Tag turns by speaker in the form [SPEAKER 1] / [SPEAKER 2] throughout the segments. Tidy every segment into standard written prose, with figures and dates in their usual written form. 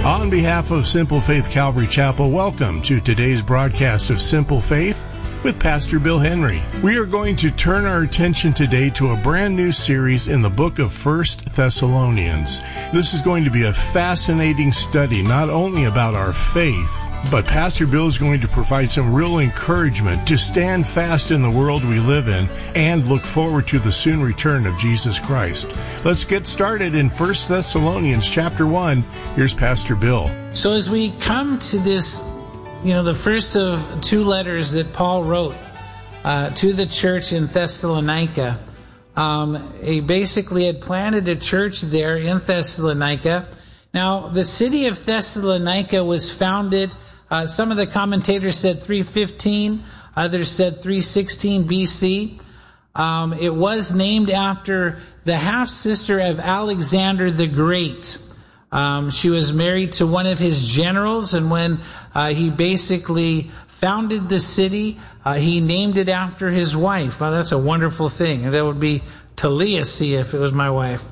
[SPEAKER 1] On behalf of Simple Faith Calvary Chapel, welcome to today's broadcast of Simple Faith with Pastor Bill Henry. We are going to turn our attention today to a brand new series in the book of 1 Thessalonians. This is going to be a fascinating study, not only about our faith, but Pastor Bill is going to provide some real encouragement to stand fast in the world we live in and look forward to the soon return of Jesus Christ. Let's get started in 1 Thessalonians chapter 1. Here's Pastor Bill.
[SPEAKER 2] So as we come to this, the first of two letters that Paul wrote to the church in Thessalonica, he basically had planted a church there in Thessalonica. Now, the city of Thessalonica was founded, some of the commentators said 315, others said 316 BC. It was named after the half-sister of Alexander the Great. She was married to one of his generals, and when he basically founded the city, he named it after his wife. Well, that's a wonderful thing. That would be Taliesin if it was my wife.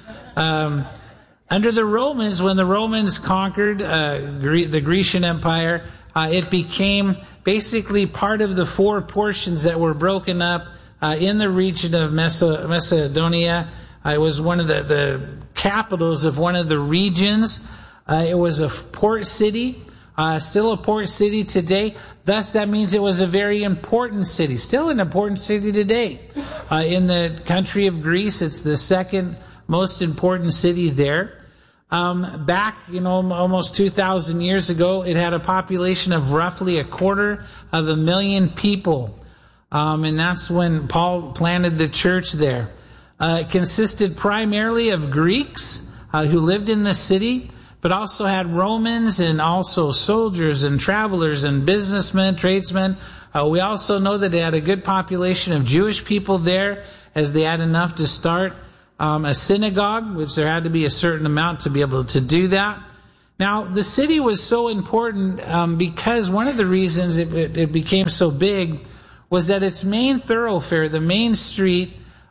[SPEAKER 2] Under the Romans, when the Romans conquered the Grecian Empire, it became basically part of the four portions that were broken up in the region of Macedonia. It was one of the capitals of one of the regions. It was a port city, still a port city today. Thus, that means it was a very important city, still an important city today. In the country of Greece, it's the second most important city there. Back, almost 2,000 years ago, it had a population of roughly 250,000 people. And that's when Paul planted the church there. It consisted primarily of Greeks who lived in the city, but also had Romans and also soldiers and travelers and businessmen, tradesmen. We also know that it had a good population of Jewish people there, as they had enough to start a synagogue, which there had to be a certain amount to be able to do that. Now, the city was so important because one of the reasons it became so big was that its main thoroughfare, the main street,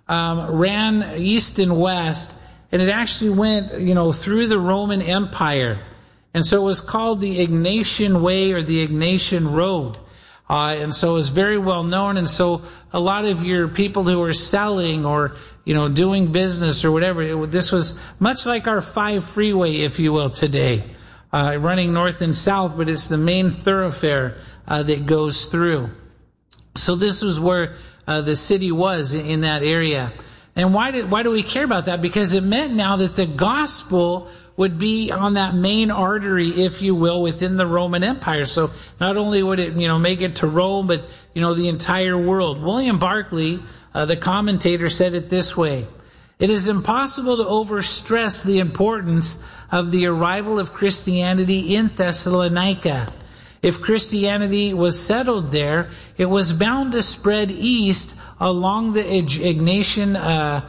[SPEAKER 2] ran east and west, and it actually went, through the Roman Empire. And so it was called the Egnatian Way or the Egnatian Road. And so it was very well known. And so a lot of your people who were selling or, doing business or whatever, this was much like our 5 freeway, if you will, today, running north and south, but it's the main thoroughfare that goes through. So this was where the city was in that area. And why do we care about that? Because it meant now that the gospel would be on that main artery, if you will, within the Roman Empire. So not only would it, make it to Rome, but, the entire world. William Barclay, the commentator, said it this way: "It is impossible to overstress the importance of the arrival of Christianity in Thessalonica. If Christianity was settled there, it was bound to spread east along the Egnatian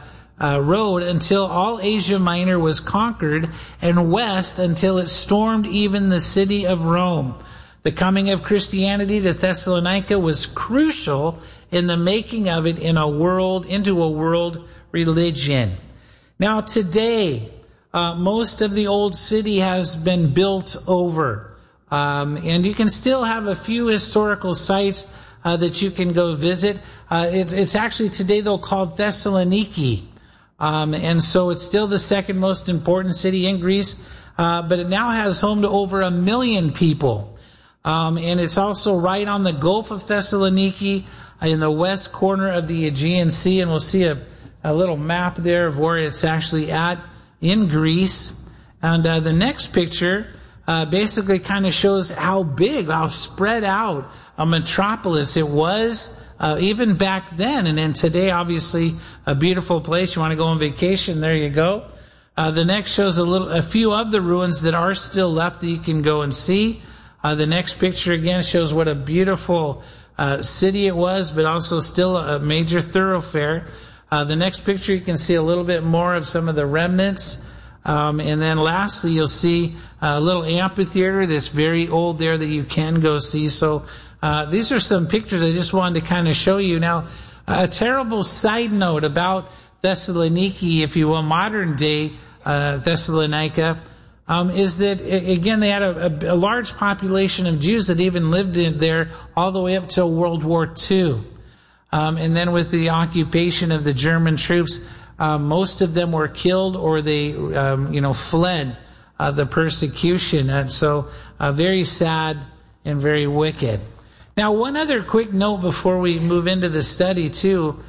[SPEAKER 2] road until all Asia Minor was conquered, and west until it stormed even the city of Rome. The coming of Christianity to Thessalonica was crucial in the making of it into a world religion." Now today, most of the old city has been built over. And you can still have a few historical sites that you can go visit. It's actually today, though, called Thessaloniki. And so it's still the second most important city in Greece. But it now has home to over 1 million people. And it's also right on the Gulf of Thessaloniki in the west corner of the Aegean Sea. And we'll see a little map there of where it's actually at in Greece. And the next picture basically kind of shows how big, how spread out a metropolis it was even back then. And then today, obviously, a beautiful place. You want to go on vacation, there you go. The next shows a few of the ruins that are still left that you can go and see. The next picture again shows what a beautiful city it was, but also still a major thoroughfare. The next picture you can see a little bit more of some of the remnants. And then lastly, you'll see a little amphitheater that's very old there that you can go see. So these are some pictures I just wanted to kind of show you. Now, a terrible side note about Thessaloniki, if you will, modern day Thessalonica. is that, again, they had a large population of Jews that even lived there all the way up till World War II. And then with the occupation of the German troops, most of them were killed or they, fled the persecution. And so very sad and very wicked. Now, one other quick note before we move into the study, too,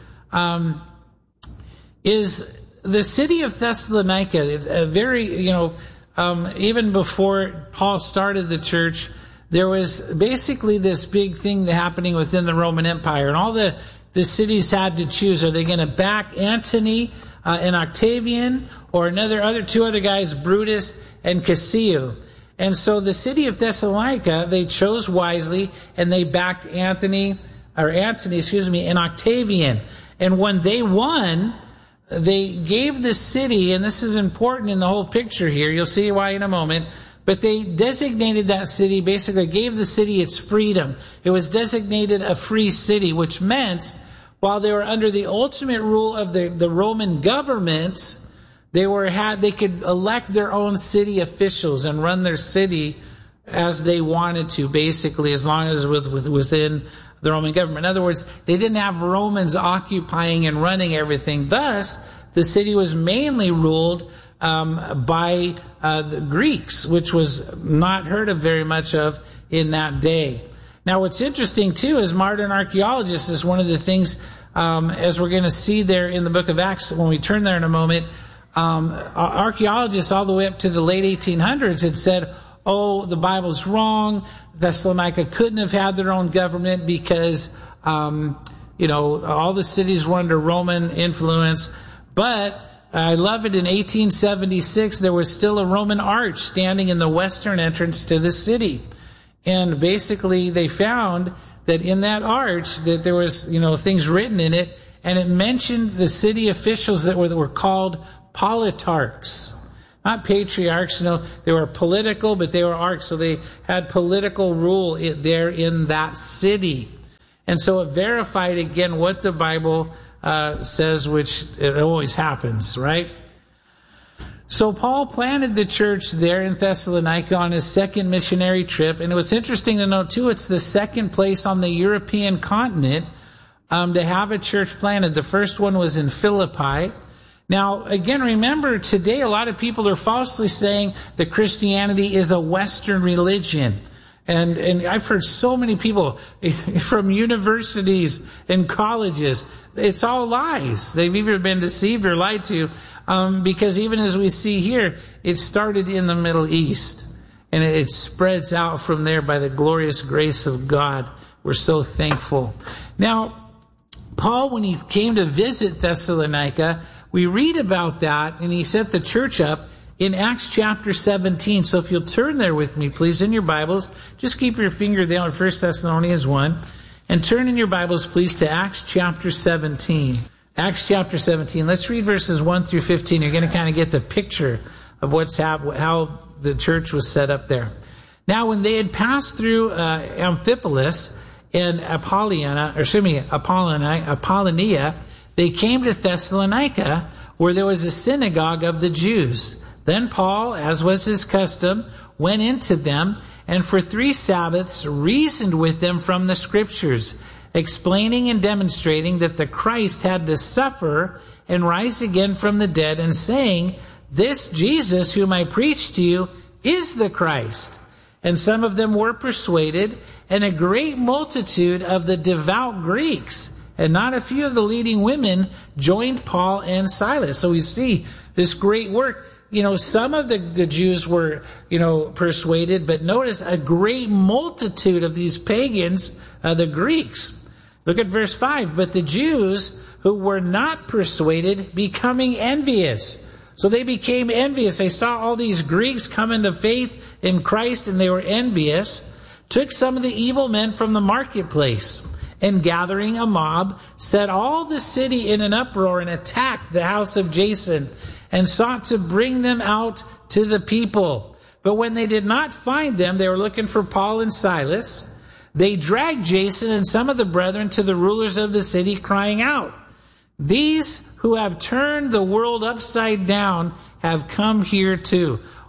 [SPEAKER 2] is the city of Thessalonica. It's a very, even before Paul started the church, there was basically this big thing happening within the Roman Empire. And all the cities had to choose. Are they going to back Antony and Octavian, or two other guys, Brutus and Cassius? And so the city of Thessalonica, they chose wisely, and they backed Antony, and Octavian. And when they won, they gave the city, and this is important in the whole picture here, you'll see why in a moment, but they designated that city, basically gave the city its freedom. It was designated a free city, which meant while they were under the ultimate rule of the Roman government, they could elect their own city officials and run their city as they wanted to, basically, as long as it was within the Roman government. In other words, they didn't have Romans occupying and running everything. Thus, the city was mainly ruled by the Greeks, which was not heard of very much of in that day. Now, what's interesting, too, is modern archaeologists is one of the things, as we're going to see there in the book of Acts when we turn there in a moment, archaeologists all the way up to the late 1800s had said, the Bible's wrong. Thessalonica couldn't have had their own government because, all the cities were under Roman influence. But I love it, in 1876, there was still a Roman arch standing in the western entrance to the city. And basically they found that in that arch that there was, things written in it, and it mentioned the city officials that were called politarchs. Not patriarchs, they were political, but they were archs, so they had political rule there in that city. And so it verified again what the Bible says, which it always happens, right? So Paul planted the church there in Thessalonica on his second missionary trip. And what's interesting to note, too, it's the second place on the European continent to have a church planted. The first one was in Philippi. Now, again, remember, today a lot of people are falsely saying that Christianity is a Western religion. And I've heard so many people from universities and colleges, it's all lies. They've either been deceived or lied to, because even as we see here, it started in the Middle East. And it spreads out from there by the glorious grace of God. We're so thankful. Now, Paul, when he came to visit Thessalonica, we read about that, and he set the church up in Acts chapter 17. So if you'll turn there with me, please, in your Bibles, just keep your finger there on 1 Thessalonians 1, and turn in your Bibles, please, to Acts chapter 17. Acts chapter 17. Let's read verses 1 through 15. You're going to kind of get the picture of how the church was set up there. Now, when they had passed through Amphipolis and Apollonia, they came to Thessalonica, where there was a synagogue of the Jews. Then Paul, as was his custom, went into them, and for 3 Sabbaths reasoned with them from the Scriptures, explaining and demonstrating that the Christ had to suffer and rise again from the dead, and saying, "This Jesus whom I preach to you is the Christ." And some of them were persuaded, and a great multitude of the devout Greeks, and not a few of the leading women, joined Paul and Silas. So we see this great work. Some of the Jews were, persuaded, but notice a great multitude of these pagans, the Greeks. Look at verse 5. But the Jews who were not persuaded, becoming envious. So they became envious. They saw all these Greeks come into faith in Christ, and they were envious. Took some of the evil men from the marketplace, and gathering a mob, set all the city in an uproar and attacked the house of Jason, and sought to bring them out to the people. But when they did not find them, they were looking for Paul and Silas. They dragged Jason and some of the brethren to the rulers of the city, crying out, "These who have turned the world upside down have come here too."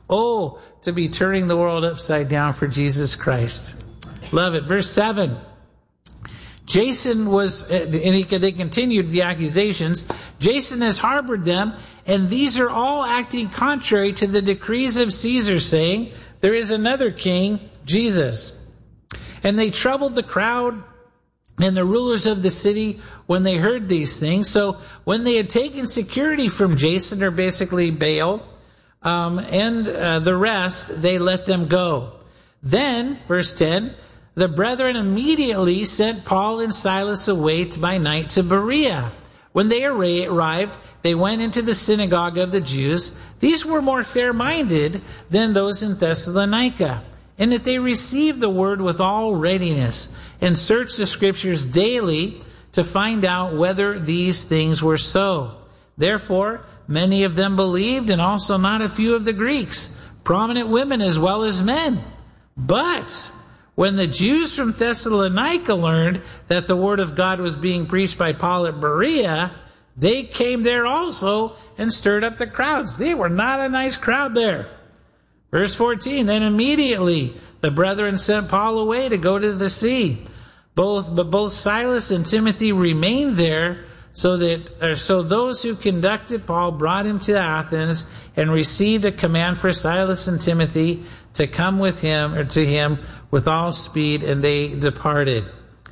[SPEAKER 2] Oh, to be turning the world upside down for Jesus Christ. Love it. Verse 7. Jason was, and they continued the accusations. Jason has harbored them, and these are all acting contrary to the decrees of Caesar, saying, there is another king, Jesus. And they troubled the crowd and the rulers of the city when they heard these things. So when they had taken security from Jason, or basically Baal, and the rest, they let them go. Then, verse 10, the brethren immediately sent Paul and Silas away by night to Berea. When they arrived, they went into the synagogue of the Jews. These were more fair-minded than those in Thessalonica, and that they received the word with all readiness, and searched the Scriptures daily to find out whether these things were so. Therefore, many of them believed, and also not a few of the Greeks, prominent women as well as men. But when the Jews from Thessalonica learned that the word of God was being preached by Paul at Berea, they came there also and stirred up the crowds. They were not a nice crowd there. Verse 14, then immediately the brethren sent Paul away to go to the sea. Both Silas and Timothy remained there, so those who conducted Paul brought him to Athens and received a command for Silas and Timothy to come with him, or to him, with all speed, and they departed.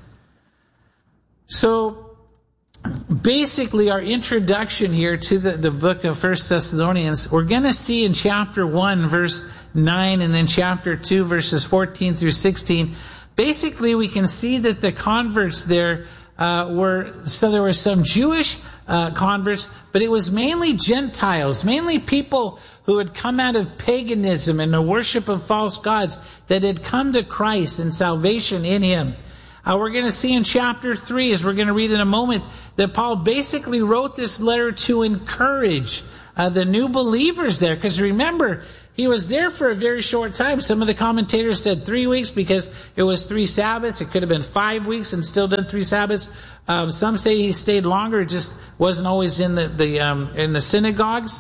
[SPEAKER 2] So basically, our introduction here to the book of 1 Thessalonians, we're going to see in chapter 1, verse 9, and then chapter 2, verses 14 through 16. Basically, we can see that the converts there there were some Jewish converts, but it was mainly Gentiles, mainly people who had come out of paganism and the worship of false gods that had come to Christ and salvation in Him. We're going to see in chapter 3, as we're going to read in a moment, that Paul basically wrote this letter to encourage the new believers there. Because remember, he was there for a very short time. Some of the commentators said 3 weeks because it was 3 Sabbaths. It could have been 5 weeks and still done 3 Sabbaths. Some say he stayed longer. It just wasn't always in the synagogues.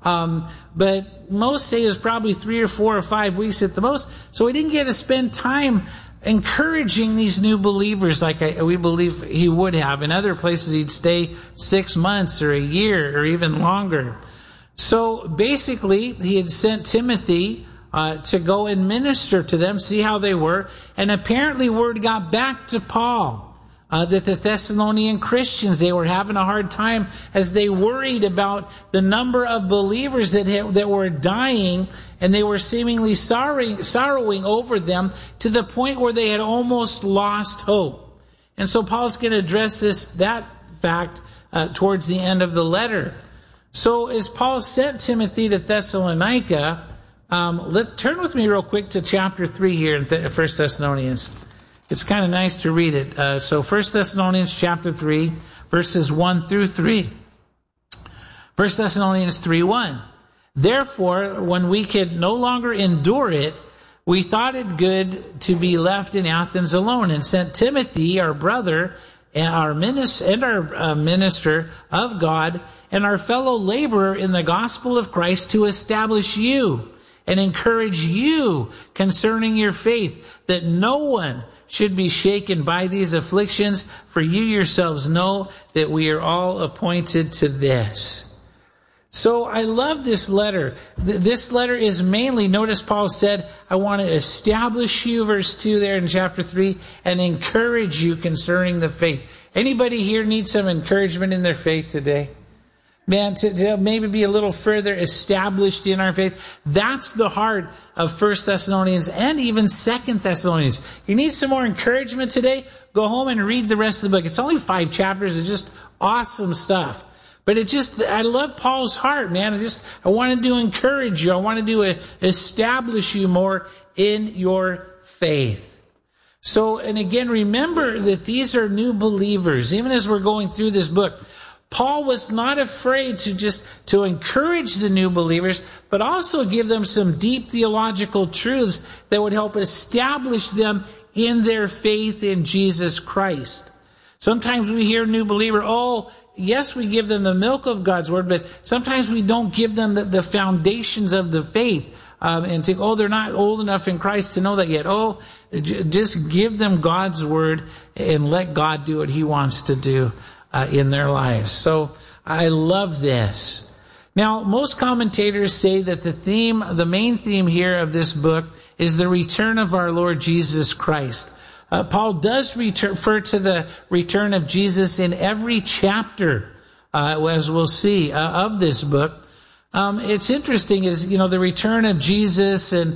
[SPEAKER 2] But most say it was probably 3 or 4 or 5 weeks at the most. So he didn't get to spend time encouraging these new believers like we believe he would have. In other places he'd stay 6 months or a year or even longer. So basically he had sent Timothy to go and minister to them, see how they were. And apparently word got back to Paul that the Thessalonian Christians, they were having a hard time as they worried about the number of believers that were dying, and they were seemingly sorrowing over them to the point where they had almost lost hope. And so Paul's going to address that fact towards the end of the letter. So as Paul sent Timothy to Thessalonica, turn with me real quick to chapter 3 here in 1 Thessalonians. It's kind of nice to read it. So 1 Thessalonians chapter 3, verses 1 through 3. 1 Thessalonians 3:1. Therefore, when we could no longer endure it, we thought it good to be left in Athens alone, and sent Timothy, our brother, and our minister of God, and our fellow laborer in the gospel of Christ, to establish you and encourage you concerning your faith, that no one should be shaken by these afflictions, for you yourselves know that we are all appointed to this. So I love this letter. This letter is mainly, notice Paul said, I want to establish you, verse 2 there in chapter 3, and encourage you concerning the faith. Anybody here need some encouragement in their faith today? Man, to maybe be a little further established in our faith. That's the heart of 1 Thessalonians and even 2 Thessalonians. You need some more encouragement today? Go home and read the rest of the book. It's only 5 chapters. It's just awesome stuff. But I love Paul's heart, man. I wanted to encourage you. I wanted to establish you more in your faith. So, and again, remember that these are new believers. Even as we're going through this book, Paul was not afraid to encourage the new believers, but also give them some deep theological truths that would help establish them in their faith in Jesus Christ. Sometimes we hear new believer, yes, we give them the milk of God's word, but sometimes we don't give them the foundations of the faith. and think, they're not old enough in Christ to know that yet. Just give them God's word and let God do what he wants to do in their lives. So I love this. Now, most commentators say that the main theme here of this book is the return of our Lord Jesus Christ. Paul does refer to the return of Jesus in every chapter, as we'll see, of this book. It's interesting is, the return of Jesus and,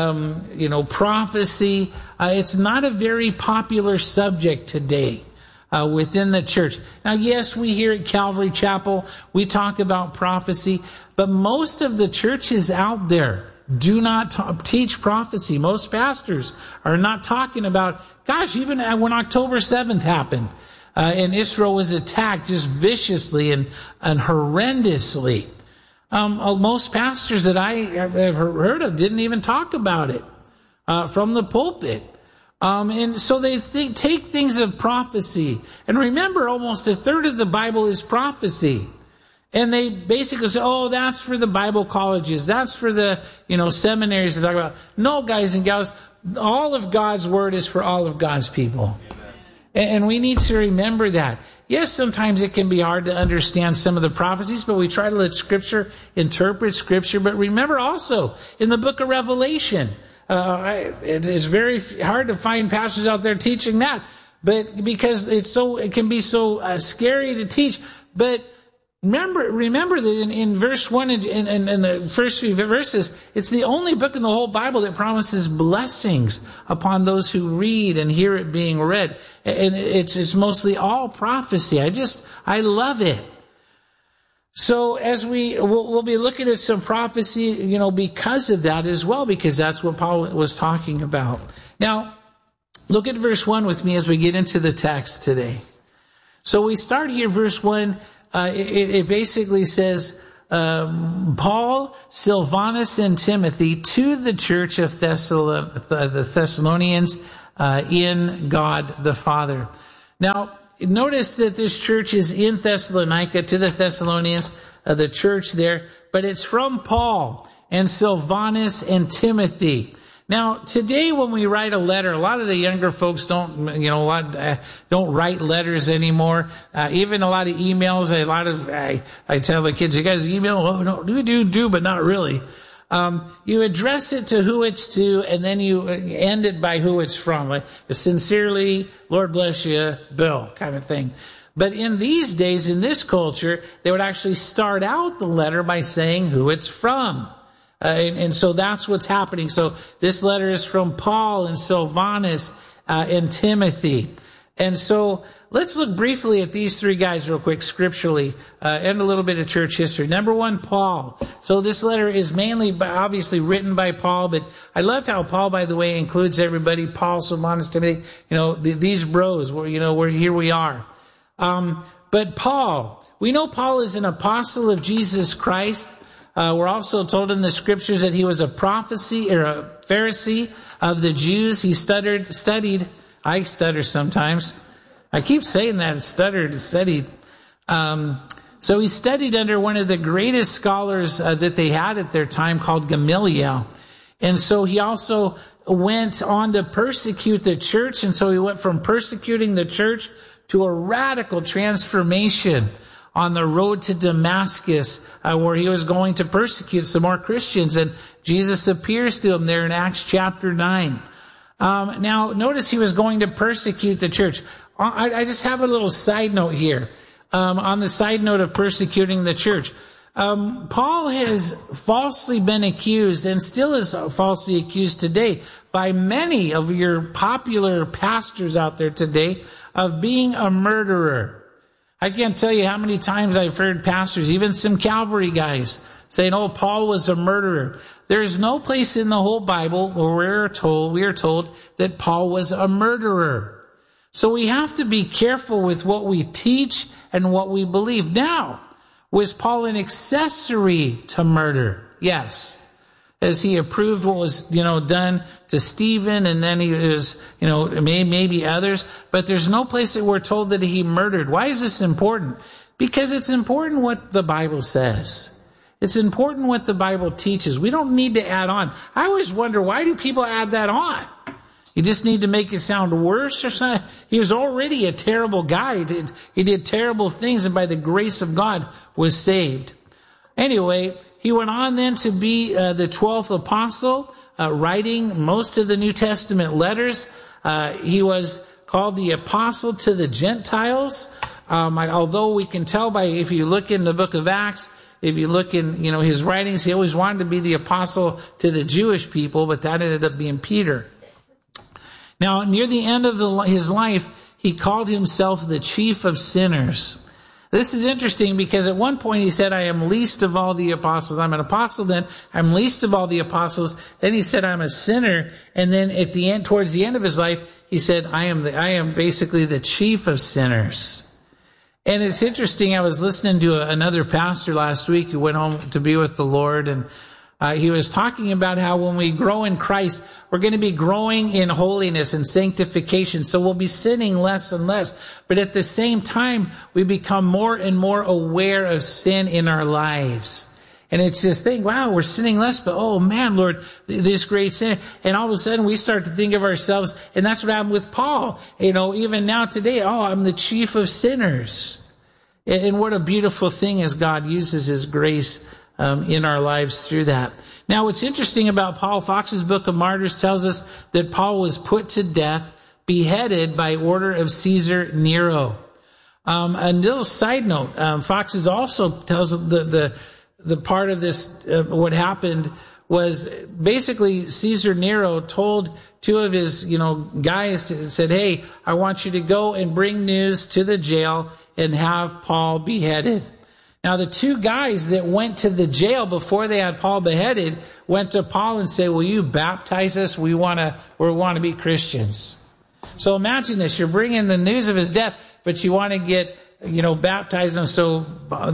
[SPEAKER 2] prophecy. It's not a very popular subject today, within the church. Now, yes, we here at Calvary Chapel, we talk about prophecy, but most of the churches out there do not teach prophecy. Most pastors are not talking about, even when October 7th happened, and Israel was attacked just viciously and horrendously. Most pastors that I have heard of didn't even talk about it from the pulpit. And so they take things of prophecy. And remember, almost a third of the Bible is prophecy. And they basically say, that's for the Bible colleges. That's for the, seminaries to talk about. No, guys and gals, all of God's word is for all of God's people. And we need to remember that. Yes, sometimes it can be hard to understand some of the prophecies, but we try to let Scripture interpret Scripture. But remember also, in the book of Revelation, it's very hard to find pastors out there teaching that. But because it can be so scary to teach. But remember that in verse 1 and the first few verses, it's the only book in the whole Bible that promises blessings upon those who read and hear it being read. And it's mostly all prophecy. I love it. So as we'll be looking at some prophecy, because of that as well, because that's what Paul was talking about. Now, look at verse 1 with me as we get into the text today. So we start here, verse 1. It basically says, Paul, Silvanus, and Timothy to the church of the Thessalonians in God the Father. Now, notice that this church is in Thessalonica, to the Thessalonians, the church there, but it's from Paul and Silvanus and Timothy. Now, today when we write a letter, a lot of the younger folks don't write letters anymore. Even a lot of emails, I tell the kids, you guys email? Oh, no, do, but not really. You address it to who it's to, and then you end it by who it's from. Like, sincerely, Lord bless you, Bill, kind of thing. But in these days, in this culture, they would actually start out the letter by saying who it's from. And so that's what's happening. So this letter is from Paul and Silvanus and Timothy. And so let's look briefly at these three guys real quick, scripturally, and a little bit of church history. Number one, Paul. So this letter is mainly, obviously, written by Paul, but I love how Paul, by the way, includes everybody, Paul, Silvanus, Timothy, these bros, here we are. But Paul, we know Paul is an apostle of Jesus Christ. We're also told in the scriptures that he was a Pharisee of the Jews. He studied. I stutter sometimes. I keep saying that, studied. So he studied under one of the greatest scholars that they had at their time called Gamaliel. And so he also went on to persecute the church. And so he went from persecuting the church to a radical transformation on the road to Damascus, where he was going to persecute some more Christians. And Jesus appears to him there in Acts chapter 9. Now, notice he was going to persecute the church. I just have a little side note here. On the side note of persecuting the church. Paul has falsely been accused, and still is falsely accused today, by many of your popular pastors out there today, of being a murderer. I can't tell you how many times I've heard pastors, even some Calvary guys, saying, Paul was a murderer. There is no place in the whole Bible where we are told that Paul was a murderer. So we have to be careful with what we teach and what we believe. Now, was Paul an accessory to murder? Yes. As he approved what was, done to Stephen, and then he was, maybe others. But there's no place that we're told that he murdered. Why is this important? Because it's important what the Bible says. It's important what the Bible teaches. We don't need to add on. I always wonder, why do people add that on? You just need to make it sound worse or something? He was already a terrible guy. He did terrible things, and by the grace of God was saved. Anyway, he went on then to be the 12th apostle, writing most of the New Testament letters. He was called the apostle to the Gentiles. Although we can tell by, if you look in the book of Acts, if you look in, his writings, he always wanted to be the apostle to the Jewish people, but that ended up being Peter. Now, near the end of his life, he called himself the chief of sinners. This is interesting because at one point he said, I am least of all the apostles. I'm an apostle then. I'm least of all the apostles. Then he said, I'm a sinner. And then at the end, towards the end of his life, he said, I am basically the chief of sinners. And it's interesting. I was listening to another pastor last week who went home to be with the Lord, and he was talking about how when we grow in Christ, we're going to be growing in holiness and sanctification. So we'll be sinning less and less. But at the same time, we become more and more aware of sin in our lives. And it's this thing, wow, we're sinning less, but oh man, Lord, this great sin. And all of a sudden we start to think of ourselves, and that's what happened with Paul. Even now today, I'm the chief of sinners. And what a beautiful thing as God uses his grace in our lives through that. Now, what's interesting about Paul, Fox's Book of Martyrs tells us that Paul was put to death, beheaded by order of Caesar Nero. A little side note, Fox's also tells the part of this, what happened was basically Caesar Nero told two of his, guys, said, hey, I want you to go and bring news to the jail and have Paul beheaded. Now, the two guys that went to the jail before they had Paul beheaded went to Paul and said, will you baptize us? We want to be Christians. So imagine this. You're bringing the news of his death, but you want to get, baptized. And so,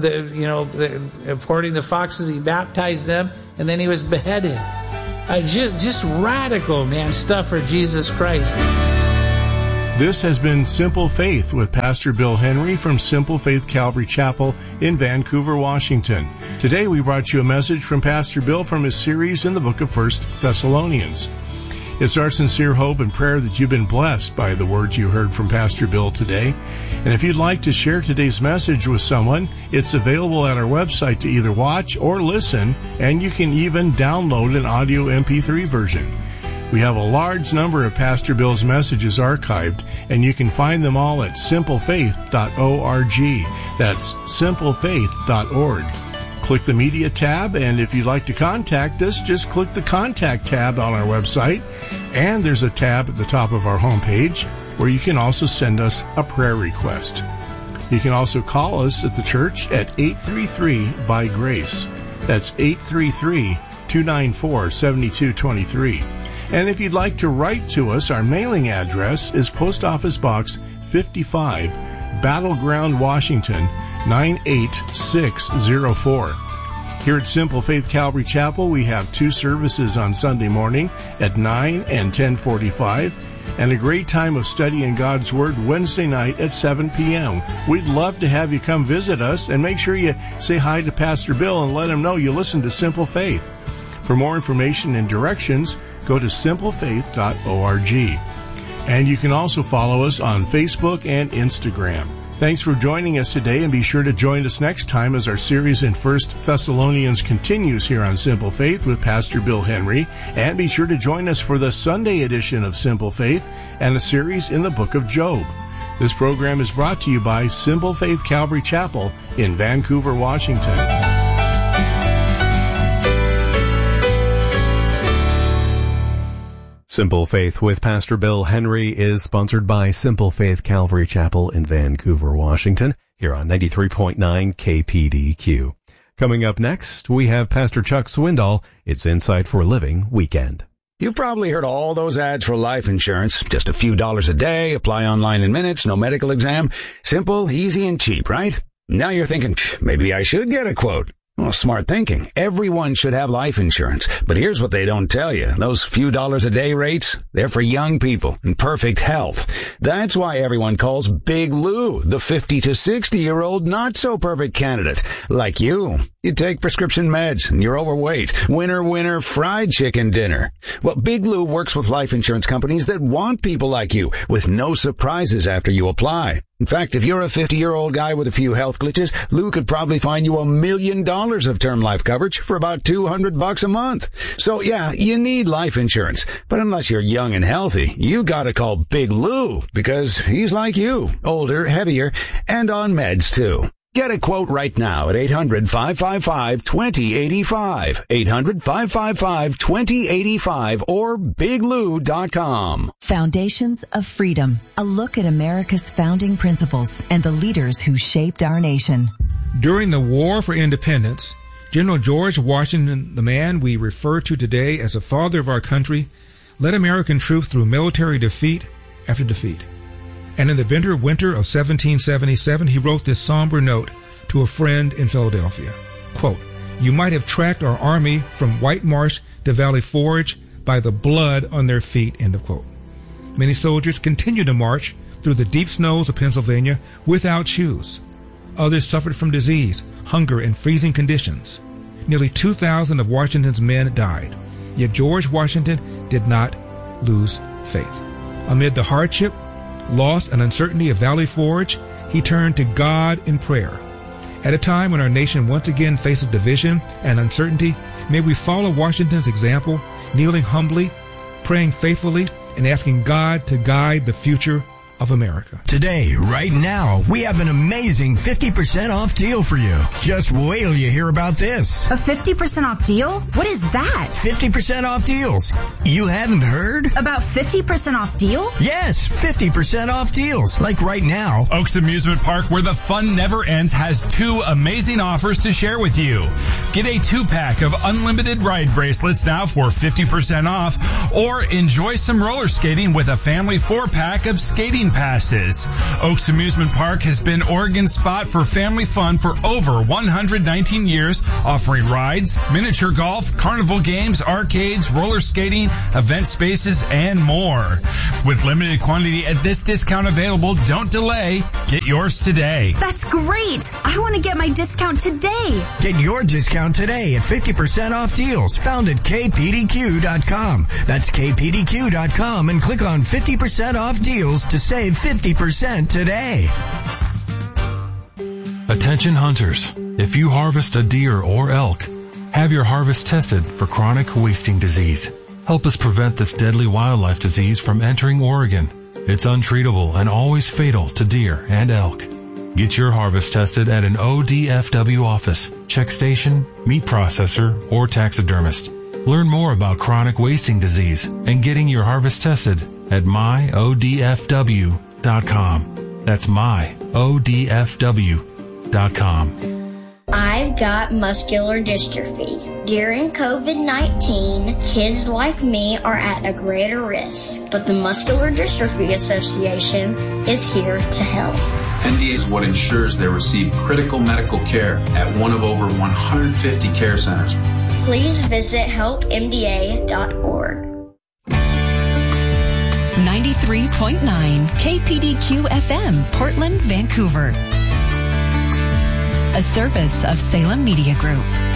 [SPEAKER 2] according to Foxes, he baptized them, and then he was beheaded. Just radical, man, stuff for Jesus Christ.
[SPEAKER 1] This has been Simple Faith with Pastor Bill Henry from Simple Faith Calvary Chapel in Vancouver, Washington. Today we brought you a message from Pastor Bill from his series in the book of 1 Thessalonians. It's our sincere hope and prayer that you've been blessed by the words you heard from Pastor Bill today. And if you'd like to share today's message with someone, it's available at our website to either watch or listen, and you can even download an audio MP3 version. We have a large number of Pastor Bill's messages archived, and you can find them all at simplefaith.org. That's simplefaith.org. Click the Media tab, and if you'd like to contact us, just click the Contact tab on our website, and there's a tab at the top of our homepage where you can also send us a prayer request. You can also call us at the church at 833-BY-GRACE. That's 833-294-7223. And if you'd like to write to us, our mailing address is Post Office Box 55, Battleground, Washington, 98604. Here at Simple Faith Calvary Chapel, we have 2 services on Sunday morning at 9 and 10:45, and a great time of studying God's Word Wednesday night at 7 p.m. We'd love to have you come visit us, and make sure you say hi to Pastor Bill and let him know you listen to Simple Faith. For more information and directions, go to simplefaith.org. And you can also follow us on Facebook and Instagram. Thanks for joining us today, and be sure to join us next time as our series in 1 Thessalonians continues here on Simple Faith with Pastor Bill Henry. And be sure to join us for the Sunday edition of Simple Faith and a series in the book of Job. This program is brought to you by Simple Faith Calvary Chapel in Vancouver, Washington.
[SPEAKER 3] Simple Faith with Pastor Bill Henry is sponsored by Simple Faith Calvary Chapel in Vancouver, Washington, here on 93.9 KPDQ. Coming up next, we have Pastor Chuck Swindoll. It's Insight for Living Weekend.
[SPEAKER 4] You've probably heard all those ads for life insurance. Just a few dollars a day, apply online in minutes, no medical exam. Simple, easy, and cheap, right? Now you're thinking, maybe I should get a quote. Well, smart thinking. Everyone should have life insurance. But here's what they don't tell you. Those few dollars a day rates, they're for young people in perfect health. That's why everyone calls Big Lou the 50 to 60-year-old not-so-perfect candidate, like you. You take prescription meds and you're overweight. Winner, winner, fried chicken dinner. Well, Big Lou works with life insurance companies that want people like you with no surprises after you apply. In fact, if you're a 50-year-old guy with a few health glitches, Lou could probably find you $1 million of term life coverage for about $200 a month. So yeah, you need life insurance. But unless you're young and healthy, you gotta call Big Lou because he's like you, older, heavier, and on meds too. Get a quote right now at 800-555-2085, 800-555-2085, or biglou.com.
[SPEAKER 5] Foundations of Freedom, a look at America's founding principles and the leaders who shaped our nation.
[SPEAKER 6] During the War for Independence, General George Washington, the man we refer to today as the father of our country, led American troops through military defeat after defeat. And in the bitter winter of 1777, he wrote this somber note to a friend in Philadelphia. Quote, "You might have tracked our army from White Marsh to Valley Forge by the blood on their feet," end of quote. Many soldiers continued to march through the deep snows of Pennsylvania without shoes. Others suffered from disease, hunger, and freezing conditions. Nearly 2,000 of Washington's men died. Yet George Washington did not lose faith. Amid the hardship, loss, and uncertainty of Valley Forge, he turned to God in prayer. At a time when our nation once again faces division and uncertainty, may we follow Washington's example, kneeling humbly, praying faithfully, and asking God to guide the future of America.
[SPEAKER 7] Today, right now, we have an amazing 50% off deal for you. Just wait till you hear about this.
[SPEAKER 8] A 50% off deal? What is that?
[SPEAKER 7] 50% off deals. You haven't heard?
[SPEAKER 8] About 50% off deal?
[SPEAKER 7] Yes, 50% off deals. Like right now.
[SPEAKER 9] Oaks Amusement Park, where the fun never ends, has 2 amazing offers to share with you. Get a 2-pack of unlimited ride bracelets now for 50% off, or enjoy some roller skating with a family 4-pack of skating passes. Oaks Amusement Park has been Oregon's spot for family fun for over 119 years, offering rides, miniature golf, carnival games, arcades, roller skating, event spaces, and more. With limited quantity at this discount available, don't delay. Get yours today.
[SPEAKER 8] That's great. I want to get my discount today.
[SPEAKER 7] Get your discount today at 50% off deals found at kpdq.com. That's kpdq.com and click on 50% off deals to save 50% today.
[SPEAKER 10] Attention hunters, if you harvest a deer or elk, have your harvest tested for chronic wasting disease. Help us prevent this deadly wildlife disease from entering Oregon. It's untreatable and always fatal to deer and elk. Get your harvest tested at an ODFW office, check station, meat processor, or taxidermist. Learn more about chronic wasting disease and getting your harvest tested at myodfw.com. That's myodfw.com.
[SPEAKER 11] I've got muscular dystrophy. During COVID-19, kids like me are at a greater risk, but the Muscular Dystrophy Association is here to help.
[SPEAKER 12] MDA is what ensures they receive critical medical care at one of over 150 care centers.
[SPEAKER 11] Please visit helpmda.org.
[SPEAKER 5] 93.9 KPDQ FM, Portland, Vancouver. A service of Salem Media Group.